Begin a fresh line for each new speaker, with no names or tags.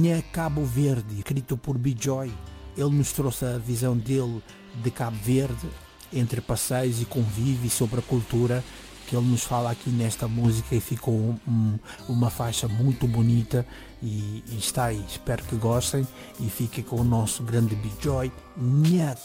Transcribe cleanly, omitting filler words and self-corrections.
Nha Cabo Verde, escrito por B-Joy. Ele nos trouxe a visão dele de Cabo Verde, entre passeios e convívio sobre a cultura, que ele nos fala aqui nesta música, e ficou uma faixa muito bonita e está aí. Espero que gostem e fiquem com o nosso grande B-Joy. Nha